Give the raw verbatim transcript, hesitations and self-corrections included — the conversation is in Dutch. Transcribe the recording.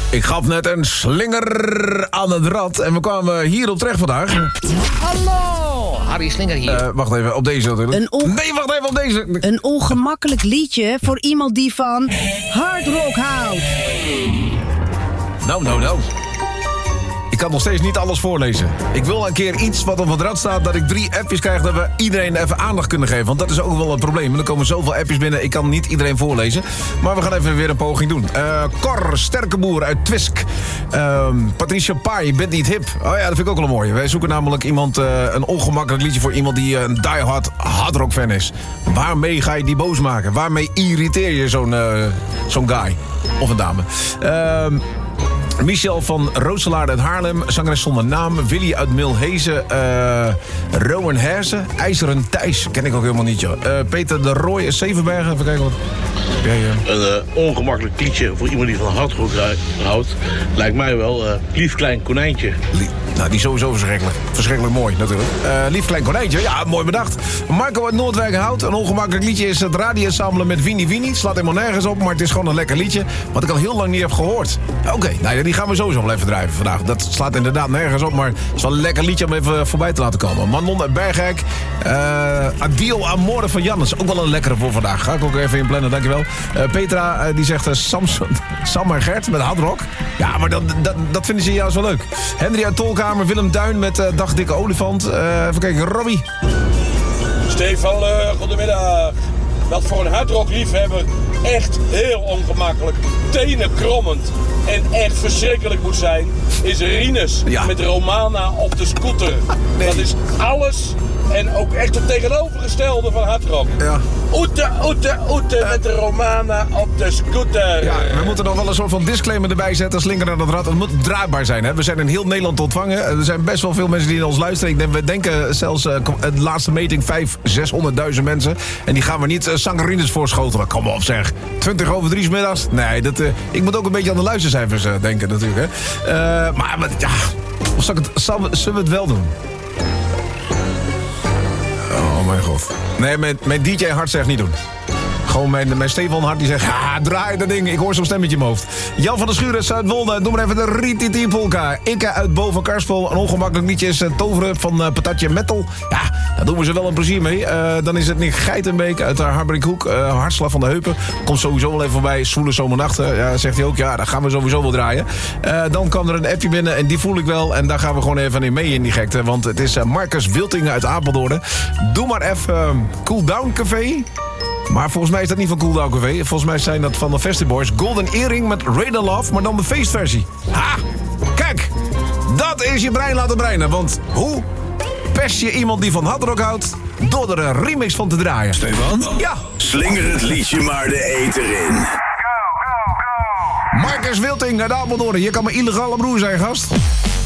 Ik gaf net een slinger aan het rad en we kwamen hierop terecht vandaag. Hallo, Harry Slinger hier. Uh, wacht even, op deze natuurlijk. Een on- nee, wacht even, op deze. Een ongemakkelijk liedje voor iemand die van hard rock houdt. Nou, nou, nou. Ik kan nog steeds niet alles voorlezen. Ik wil een keer iets wat op het rad staat, dat ik drie appjes krijg, dat we iedereen even aandacht kunnen geven. Want dat is ook wel een probleem. Er komen zoveel appjes binnen, ik kan niet iedereen voorlezen. Maar we gaan even weer een poging doen. Uh, Cor, Sterkeboer uit Twisk. Uh, Patricia Pai, je bent niet hip. Oh ja, dat vind ik ook wel een mooie. Wij zoeken namelijk iemand, uh, een ongemakkelijk liedje voor iemand die een diehard hardrock fan is. Waarmee ga je die boos maken? Waarmee irriteer je zo'n, uh, zo'n guy? Of een dame? Uh, Michel van Rooselaar uit Haarlem, zangeres zonder naam. Willy uit Milhezen, uh, Rowan Hersen, IJzeren Thijs, ken ik ook helemaal niet, joh. Uh, Peter de Rooij uit Zevenbergen, even kijken wat... Ja, ja. Een uh, ongemakkelijk liedje voor iemand die van hardrock houdt, lijkt mij wel uh, Lief Klein Konijntje. Lie- nou, die is sowieso verschrikkelijk. Verschrikkelijk mooi, natuurlijk. Uh, Lief Klein Konijntje, ja, mooi bedacht. Marco uit Noordwijk houdt. Een ongemakkelijk liedje is het radio-ensemble met Winnie Winnie. Het slaat helemaal nergens op, maar het is gewoon een lekker liedje. Wat ik al heel lang niet heb gehoord. Oké, okay, nou ja, die gaan we sowieso wel even drijven vandaag. Dat slaat inderdaad nergens op, maar het is wel een lekker liedje om even voorbij te laten komen. Manon uit Bergijk. Uh, Adiel Amore van Jan. Dat is ook wel een lekkere voor vandaag. Ga ik ook even inplannen, dankjewel. Uh, Petra, uh, die zegt uh, Samson, Sam en Gert met hardrock. Ja, maar dat, dat, dat vinden ze juist wel leuk. Henry uit Tolkamer, Willem Duin met uh, Dag Dikke Olifant. Uh, even kijken, Robbie. Stefan, uh, goedemiddag. Wat voor een hardrock-liefhebber echt heel ongemakkelijk, tenenkrommend en echt verschrikkelijk moet zijn, is Rinus ja. met Romana op de scooter. Nee. Dat is alles en ook echt het tegenovergestelde van hardrock. Ja. Oete, oete, oete uh. met de Romana op de scooter. Ja, we moeten nog wel een soort van disclaimer erbij zetten. Slinker aan het rad. Het moet draaibaar zijn. Hè? We zijn in heel Nederland te ontvangen. Er zijn best wel veel mensen die naar ons luisteren. Ik denk, we denken zelfs uh, de laatste meting vijf, zeshonderdduizend mensen. En die gaan we niet uh, zangerines voorschotelen. Kom op zeg. twintig over drie 's middags. Nee, dat, uh, ik moet ook een beetje aan de luistercijfers uh, denken natuurlijk. Hè? Uh, maar, maar ja, of zal ik het, zal, zullen we het wel doen? Oh mijn god. Nee, mijn, mijn D J Hart zegt niet doen. Gewoon mijn, mijn Stefan Hart die zegt, ja, draai dat ding. Ik hoor zo'n stemmetje in mijn hoofd. Jan van der Schuur uit Zuidwolde, noem maar even de Rititi Polka. Ikke uit Boven Karspel. Een ongemakkelijk liedje is uh, Toveren van uh, Patatje Metal. Ja, daar doen we ze wel een plezier mee. Uh, dan is het Nick Geitenbeek uit haar Harbrinkhoek. Uh, Hartslag van de Heupen. Komt sowieso wel even voorbij. Zwoele zomernachten. Ja, zegt hij ook. Ja, daar gaan we sowieso wel draaien. Uh, dan kwam er een appje binnen en die voel ik wel. En daar gaan we gewoon even in mee in die gekte. Want het is uh, Marcus Wilting uit Apeldoorn. Doe maar even uh, Cool Down Café. Maar volgens mij is dat niet van Cool Down Café. Volgens mij zijn dat van de Festiboys. Golden Earring met Radar Love, maar dan de feestversie. Ha! Kijk! Dat is je brein laten breinen. Want hoe pest je iemand die van hardrock houdt door er een remix van te draaien? Stefan? Ja! Slinger het liedje maar de eter in. Marcus Wilting uit Apeldoorn. Je kan mijn illegale broer zijn, gast.